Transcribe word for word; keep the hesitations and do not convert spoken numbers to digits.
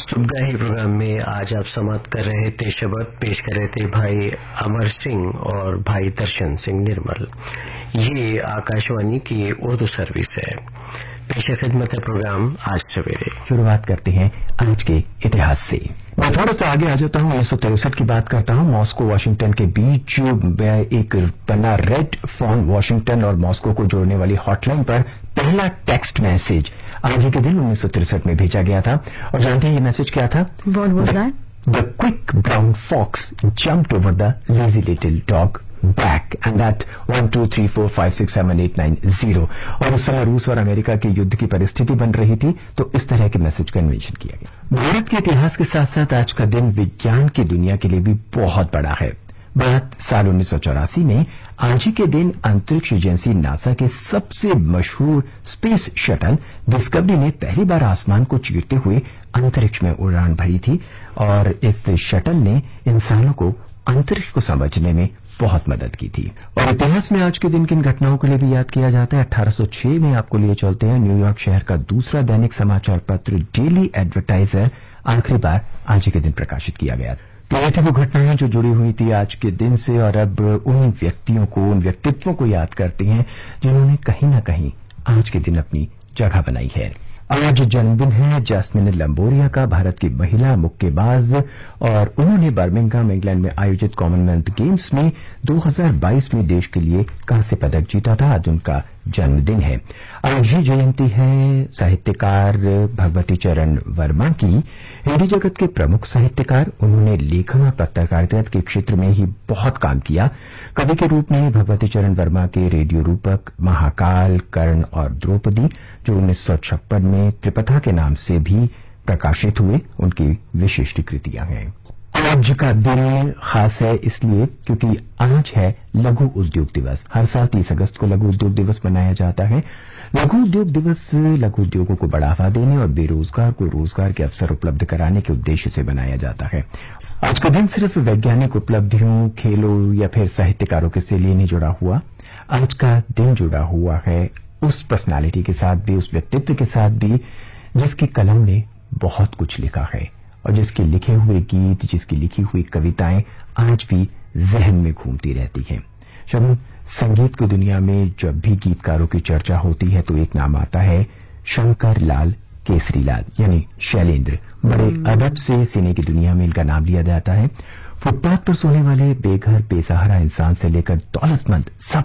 सुबह ही प्रोग्राम में आज आप समाप्त कर रहे थे शब्द पेश कर रहे थे भाई अमर सिंह और भाई दर्शन सिंह निर्मल। ये आकाशवाणी की उर्दू सर्विस है। पेश खिदमत है प्रोग्राम आज सवेरे। शुरुआत करते हैं आज के इतिहास से। मैं थोड़ा सा आगे आ जाता हूँ, उन्नीस सौ तिरसठ की बात करता हूँ। मॉस्को वाशिंगटन के बीच एक बना रेड फोन वाशिंगटन और मॉस्को को जोड़ने वाली हॉटलाइन पर पहला टेक्स्ट मैसेज आज ही के दिन उन्नीस सौ तिरसठ में भेजा गया था। और जानते हैं ये मैसेज क्या था? What was that? The quick brown fox jumped over the lazy little dog back and that one two three four five six seven eight nine zero। और उस समय रूस और अमेरिका के युद्ध की परिस्थिति बन रही थी, तो इस तरह के मैसेज का इन्वेंशन किया गया। भारत के इतिहास के साथ साथ आज का दिन विज्ञान की दुनिया के लिए भी बहुत बड़ा है। बात साल उन्नीस सौ चौरासी में आज ही के दिन अंतरिक्ष एजेंसी नासा के सबसे मशहूर स्पेस शटल डिस्कवरी ने पहली बार आसमान को चीरते हुए अंतरिक्ष में उड़ान भरी थी। और इस शटल ने इंसानों को अंतरिक्ष को समझने में बहुत मदद की थी। और इतिहास में आज के दिन किन घटनाओं के लिए भी याद किया जाता है? अठारह सौ छह में आपको लिए चलते हैं। न्यूयॉर्क शहर का दूसरा दैनिक समाचार पत्र डेली एडवर्टाइजर आखिरी बार आज ही के दिन प्रकाशित किया गया। तो ये थी वो घटनाएं जो जुड़ी हुई थी आज के दिन से। और अब उन व्यक्तियों को, उन व्यक्तित्वों को याद करते हैं जिन्होंने कहीं ना कहीं आज के दिन अपनी जगह बनाई है। आज जन्मदिन है जैस्मिन लंबोरिया का, भारत की महिला मुक्केबाज, और उन्होंने बर्मिंघम इंग्लैंड में आयोजित कॉमनवेल्थ गेम्स में दो हज़ार बाईस में देश के लिए कांस्य पदक जीता था। आज उनका जन्मदिन है। आज ही जयंती है साहित्यकार भगवती चरण वर्मा की। हिंदी जगत के प्रमुख साहित्यकार, उन्होंने लेखन और पत्रकारिता के क्षेत्र में ही बहुत काम किया। कवि के रूप में भगवती चरण वर्मा के रेडियो रूपक महाकाल, कर्ण और द्रौपदी, जो उन्नीस सौ छप्पन में त्रिपथा के नाम से भी प्रकाशित हुए, उनकी विशिष्ट कृतियां हैं। आज का दिन खास है इसलिए क्योंकि आज है लघु उद्योग दिवस। हर साल तीस अगस्त को लघु उद्योग दिवस मनाया जाता है। लघु उद्योग दिवस लघु उद्योगों को बढ़ावा देने और बेरोजगार को रोजगार के अवसर उपलब्ध कराने के उद्देश्य से बनाया जाता है। आज का दिन सिर्फ वैज्ञानिक उपलब्धियों, खेलों या फिर साहित्यकारों के से लिए नहीं जुड़ा हुआ। आज का दिन जुड़ा हुआ है उस पर्सनालिटी के साथ भी, उस व्यक्तित्व के साथ भी जिसकी कलम ने बहुत कुछ लिखा है और जिसके लिखे हुए गीत, जिसकी लिखी हुई कविताएं आज भी जहन में घूमती रहती हैं। शब्द संगीत की दुनिया में जब भी गीतकारों की चर्चा होती है तो एक नाम आता है शंकर लाल केसरी लाल, यानी शैलेंद्र। बड़े अदब से सिने की दुनिया में इनका नाम लिया जाता है। फुटपाथ पर सोने वाले बेघर बेसहारा इंसान से लेकर दौलतमंद सब